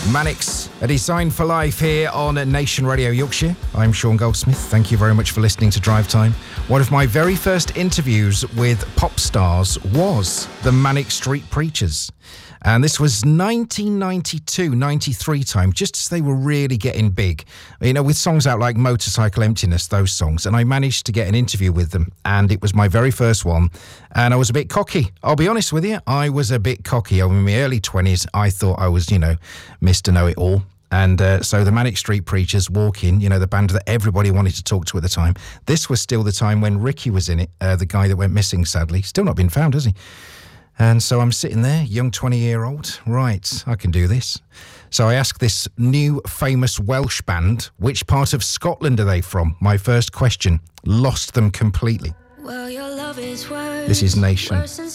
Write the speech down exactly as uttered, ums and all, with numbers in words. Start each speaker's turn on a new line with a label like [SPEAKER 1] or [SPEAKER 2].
[SPEAKER 1] Mannix, a Design for Life here on Nation Radio Yorkshire. I'm Sean Goldsmith. Thank you very much for listening to Drive Time. One of my very first interviews with pop stars was the Manic Street Preachers. And this was nineteen ninety-two, ninety-three time, just as they were really getting big. You know, with songs out like Motorcycle Emptiness, those songs. And I managed to get an interview with them. And it was my very first one. And I was a bit cocky. I'll be honest with you. I was a bit cocky. I'm in my early twenties. I thought I was, you know, Mister Know-It-All. And uh, so the Manic Street Preachers walk in, you know, the band that everybody wanted to talk to at the time. This was still the time when Ricky was in it, uh, the guy that went missing, sadly. Still not been found, has he? And so I'm sitting there, young twenty-year-old. Right, I can do this. So I asked this new famous Welsh band, which part of Scotland are they from? My first question. Lost them completely.
[SPEAKER 2] Well, your love is worse,
[SPEAKER 1] this is Nation.